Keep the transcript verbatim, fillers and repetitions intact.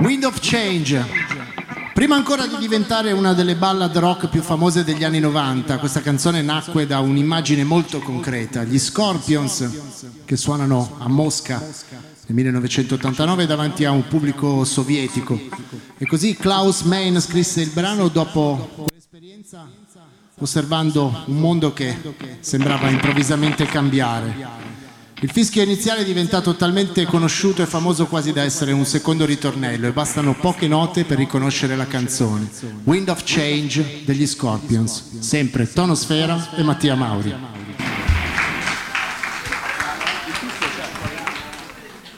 Wind of Change. Prima ancora di diventare una delle ballad rock più famose degli anni novanta, questa canzone nacque da un'immagine molto concreta. Gli Scorpions, che suonano a Mosca nel millenovecentottantanove davanti a un pubblico sovietico. E così Klaus Meine scrisse il brano dopo quell'esperienza, osservando un mondo che sembrava improvvisamente cambiare. Il fischio iniziale è diventato talmente conosciuto e famoso quasi da essere un secondo ritornello, e bastano poche note per riconoscere la canzone. Wind of Change degli Scorpions, sempre Tonosfera e Mattia Mauri.